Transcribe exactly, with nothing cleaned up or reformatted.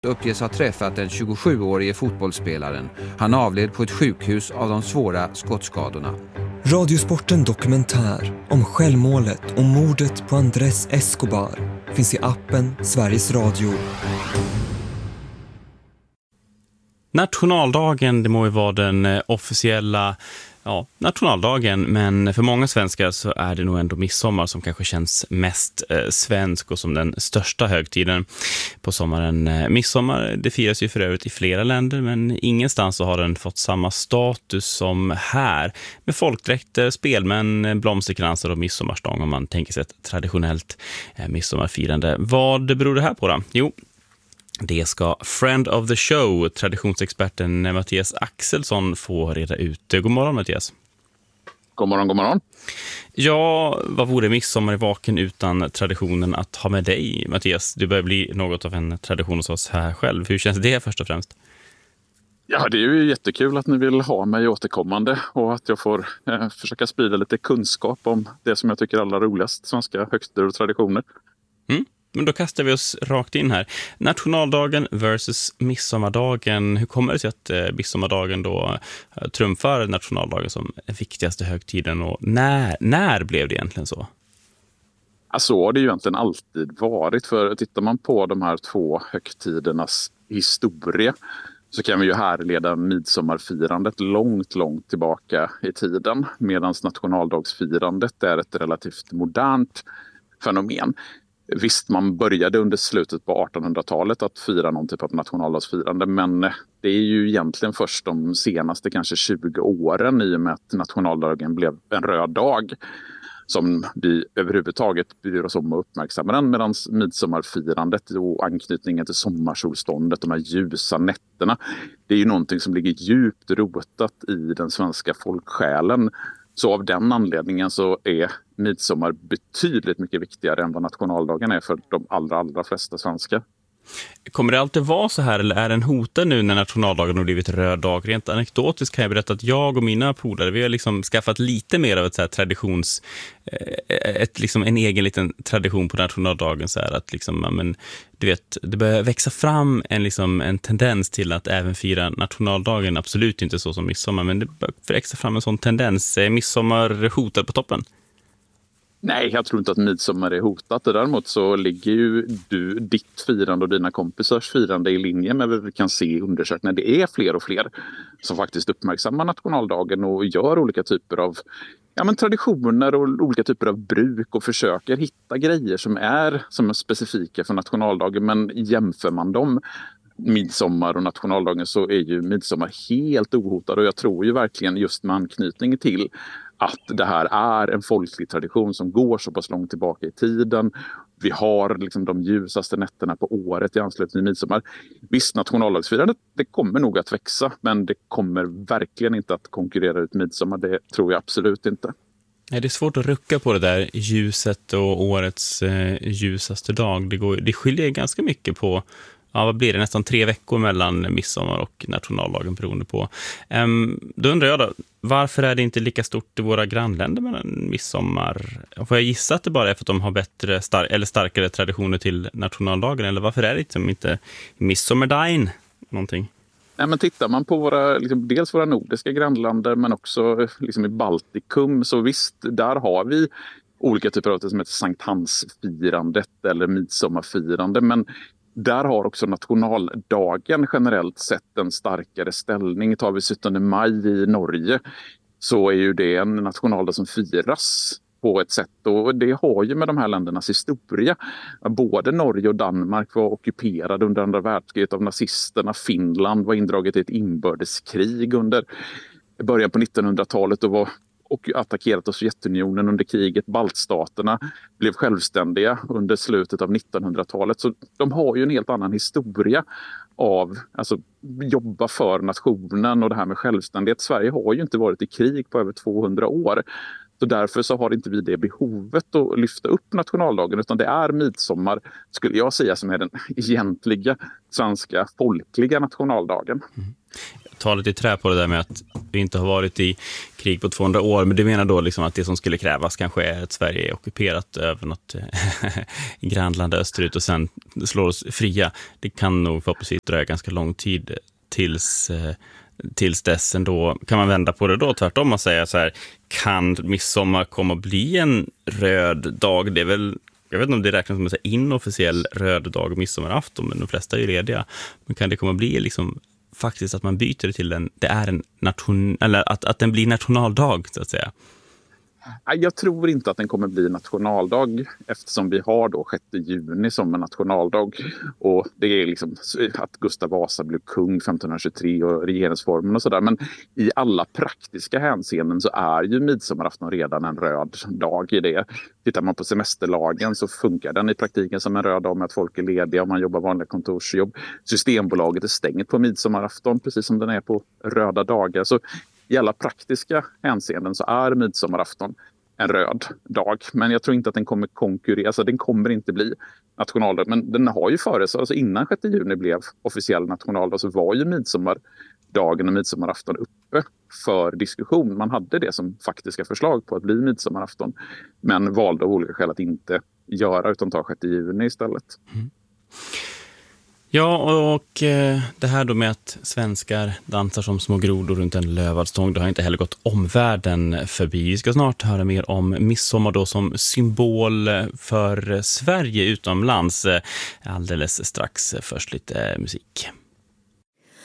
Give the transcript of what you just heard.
uppges ha träffat den tjugosjuårige fotbollsspelaren. Han avled på ett sjukhus av de svåra skottskadorna. Radiosporten dokumentär om självmålet och mordet på Andrés Escobar finns i appen Sveriges Radio. Nationaldagen, det må ju vara den officiella ja, nationaldagen, men för många svenskar så är det nog ändå midsommar som kanske känns mest eh, svensk och som den största högtiden på sommaren. Midsommar, det firas ju för övrigt i flera länder, men ingenstans så har den fått samma status som här, med folkdräkter, spelmän, blomsterkransar och midsommarstång om man tänker sig ett traditionellt eh, midsommarfirande. Vad beror det här på då? Jo, det ska friend of the show, traditionsexperten Mattias Axelsson, få reda ut. God morgon Mattias. God morgon, god morgon. Ja, vad vore midsommar i vaken utan traditionen att ha med dig, Mattias? Du börjar bli något av en tradition hos oss här själv. Hur känns det först och främst? Ja, det är ju jättekul att ni vill ha mig återkommande och att jag får eh, försöka sprida lite kunskap om det som jag tycker är allra roligast, svenska högtider och traditioner. Mm. Men då kastar vi oss rakt in här. Nationaldagen versus midsommardagen. Hur kommer det sig att eh, midsommardagen då eh, trumfar nationaldagen som den viktigaste högtiden? Och när, när blev det egentligen så? Ja, så har det ju egentligen alltid varit. För tittar man på de här två högtidernas historia så kan vi ju härleda midsommarfirandet långt, långt tillbaka i tiden. Medan nationaldagsfirandet är ett relativt modernt fenomen. Visst, man började under slutet på artonhundratalet att fira någon typ av nationaldagsfirande, men det är ju egentligen först de senaste kanske tjugo åren i och med att nationaldagen blev en röd dag som vi överhuvudtaget bryr oss om att uppmärksamma den, medan midsommarfirandet och anknytningen till sommarsolståndet, de här ljusa nätterna, det är ju någonting som ligger djupt rotat i den svenska folksjälen. Så av den anledningen så är midsommar betydligt mycket viktigare än vad nationaldagen är för de allra, allra flesta svenskar. Kommer det alltid vara så här eller är den hotad nu när nationaldagen har blivit röd dag? Rent anekdotiskt kan jag berätta att jag och mina polare, vi har liksom skaffat lite mer av ett så här traditions, ett, liksom en egen liten tradition på nationaldagen så här att liksom, men, du vet, det börjar växa fram en, liksom, en tendens till att även fira nationaldagen, absolut inte så som midsommar, men det börjar växa fram en sån tendens. Är midsommar hotad på toppen? Nej, jag tror inte att midsommar är hotat. Däremot så ligger ju du, ditt firande och dina kompisars firande i linje med vad vi kan se i undersökningar. Det är fler och fler som faktiskt uppmärksammar nationaldagen och gör olika typer av ja, men traditioner och olika typer av bruk och försöker hitta grejer som är, som är specifika för nationaldagen. Men jämför man dem midsommar och nationaldagen så är ju midsommar helt ohotad, och jag tror ju verkligen just med anknytning till att det här är en folklig tradition som går så pass långt tillbaka i tiden. Vi har liksom de ljusaste nätterna på året i anslutning till midsommar. Visst, nationaldagsfirandet, det kommer nog att växa, men det kommer verkligen inte att konkurrera ut midsommar. Det tror jag absolut inte. Det är svårt att rucka på det där ljuset och årets eh, ljusaste dag. Det, går, det skiljer ganska mycket på, ja, vad blir det? Nästan tre veckor mellan midsommar och nationaldagen beroende på. Um, då undrar jag då, varför är det inte lika stort i våra grannländer mellan midsommar? Får jag gissa att det bara är för att de har bättre star- eller starkare traditioner till nationaldagen? Eller varför är det liksom inte midsommardagen någonting? Nej, men tittar man på våra, liksom, dels våra nordiska grannländer men också liksom i Baltikum, så visst, där har vi olika typer av det som heter Sankt Hans-firandet eller midsommarfirande, men där har också nationaldagen generellt sett en starkare ställning. Tar vi sjuttonde maj i Norge så är ju det en nationaldag som firas på ett sätt, och det har ju med de här ländernas historia. Både Norge och Danmark var ockuperade under andra världskriget av nazisterna. Finland var indraget i ett inbördeskrig under början på nittonhundratalet och var och attackerat av Sovjetunionen under kriget. Baltstaterna blev självständiga under slutet av nittonhundratalet. Så de har ju en helt annan historia av alltså, jobba för nationen och det här med självständighet. Sverige har ju inte varit i krig på över tvåhundra år. Så därför så har inte vi det behovet att lyfta upp nationaldagen, utan det är midsommar, skulle jag säga, som är den egentliga svenska folkliga nationaldagen. Mm. ta lite i trä på det där med att vi inte har varit i krig på tvåhundra år, men du menar då liksom att det som skulle krävas kanske är att Sverige är ockuperat över något grannland österut och sen slår oss fria. Det kan nog förhoppningsvis dröja ganska lång tid tills, tills dess ändå. Kan man vända på det då tvärtom och säga så här, kan midsommar komma att bli en röd dag? Det är väl, jag vet inte om det räknas som en inofficiell röd dag, midsommarafton, men de flesta är ju lediga. Men kan det komma att bli liksom faktiskt att man byter det till en, det är en nation, eller att, att den blir nationaldag så att säga? Jag tror inte att den kommer bli nationaldag eftersom vi har då sjätte juni som en nationaldag. Och det är liksom att Gustav Vasa blev kung femtonhundratjugotre och regeringsformen och sådär. Men i alla praktiska hänseenden så är ju midsommarafton redan en röd dag i det. Tittar man på semesterlagen så funkar den i praktiken som en röd dag med att folk är lediga och man jobbar vanliga kontorsjobb. Systembolaget är stängt på midsommarafton precis som den är på röda dagar. Så i alla praktiska hänseenden så är midsommarafton en röd dag. Men jag tror inte att den kommer konkurrera. Alltså den kommer inte bli nationaldag. Men den har ju före sig. Alltså innan sjätte juni blev officiell nationaldag så var ju midsommardagen och midsommarafton uppe för diskussion. Man hade det som faktiska förslag på att bli midsommarafton. Men valde av olika skäl att inte göra utan ta sjätte juni istället. Mm. Ja, och det här då med att svenskar dansar som små grodor runt en lövad stång, det har inte heller gått omvärlden förbi. Vi ska snart höra mer om midsommar då som symbol för Sverige utomlands. Alldeles strax, först lite musik.